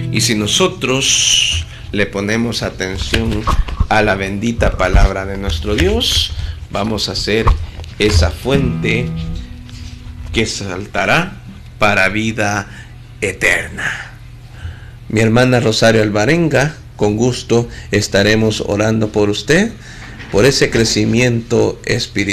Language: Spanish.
Y si nosotros le ponemos atención a la bendita palabra de nuestro Dios, vamos a ser esa fuente que saltará para vida eterna. Mi hermana Rosario Alvarenga, con gusto estaremos orando por usted, por ese crecimiento espiritual.